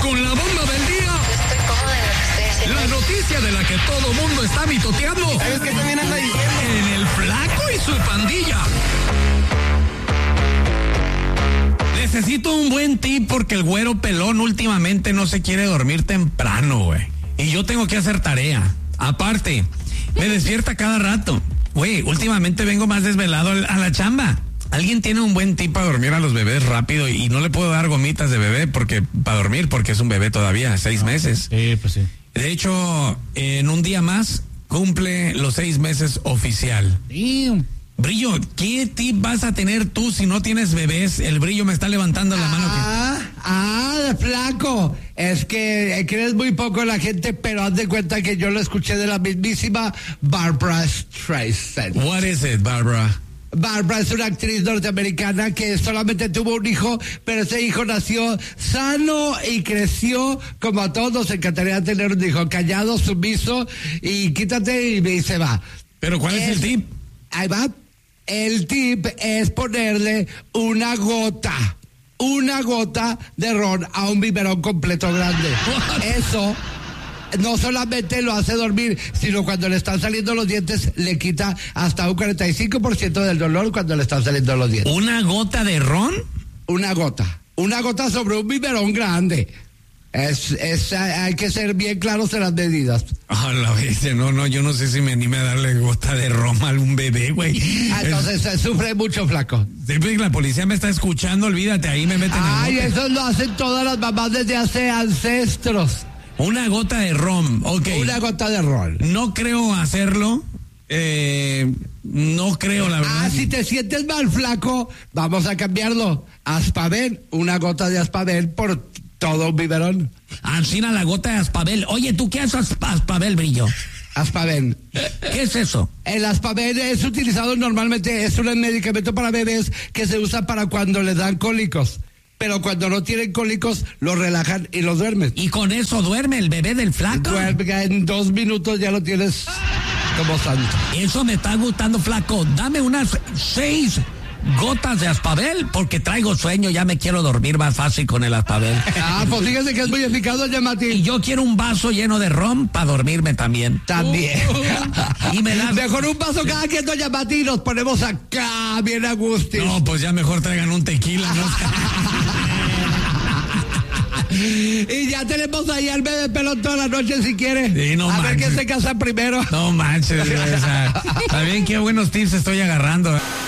con la bomba del día. Estoy cómoda en lo que estoy haciendo. La noticia de la que todo mundo está mitoteando. ¿Sabes qué también anda diciendo? En el Flaco y su pandilla. Necesito un buen tip porque el güero pelón últimamente no se quiere dormir temprano, güey. Y yo tengo que hacer tarea. Aparte, me despierta cada rato. Güey, últimamente vengo más desvelado a la chamba. ¿Alguien tiene un buen tip para dormir a los bebés rápido? Y no le puedo dar gomitas de bebé para dormir porque es un bebé todavía, 6 meses. Sí, pues sí. De hecho, en un día más cumple los 6 meses oficial. Sí. Brillo, ¿qué tip vas a tener tú si no tienes bebés? El Brillo me está levantando la mano. Flaco. Es que crees muy poco en la gente, pero haz de cuenta que yo lo escuché de la mismísima Barbra Streisand. What is it, Barbara? Barbra es una actriz norteamericana que solamente tuvo un hijo, pero ese hijo nació sano y creció como a todos nos encantaría tener un hijo, callado, sumiso y quítate y se va. ¿Pero cuál es el tip? Ahí va. El tip es ponerle una gota de ron a un biberón completo grande. Eso no solamente lo hace dormir, sino cuando le están saliendo los dientes, le quita hasta un 45% del dolor cuando le están saliendo los dientes. ¿Una gota de ron? Una gota sobre un biberón grande. Hay que ser bien claros en las medidas. La vez, no, yo no sé si me anime a darle gota de ron a algún bebé, güey. Entonces sufre mucho, Flaco. Siempre que la policía me está escuchando, olvídate, ahí me meten en bote. Eso lo hacen todas las mamás desde hace ancestros. Una gota de ron, ok. Una gota de ron. No creo hacerlo. No creo, la verdad. Si te sientes mal, Flaco, vamos a cambiarlo. Aspavén, una gota de Aspavén por todo un biberón. Ancina la gota de Aspavén. Oye, ¿tú qué haces Aspavén, Brillo? Aspavén. ¿Qué es eso? El Aspavén es utilizado normalmente, es un medicamento para bebés que se usa para cuando les dan cólicos. Pero cuando no tienen cólicos, los relajan y los duermen. ¿Y con eso duerme el bebé del Flaco? Duerme, en 2 minutos ya lo tienes como santo. Eso me está gustando, Flaco. Dame unas 6 gotas de Aspavén porque traigo sueño, ya me quiero dormir más fácil con el Aspavén. Pues fíjese que es muy eficaz, doña Mati. Y yo quiero un vaso lleno de ron para dormirme también. Y mejor un vaso cada quien, doña Mati, y nos ponemos acá bien a gusto. No, pues ya mejor traigan un tequila, ¿no? Y ya tenemos ahí al bebé pelón toda la noche si quiere. Sí, no a ver manches. quién se casa primero. No manches, está bien, qué buenos tips estoy agarrando.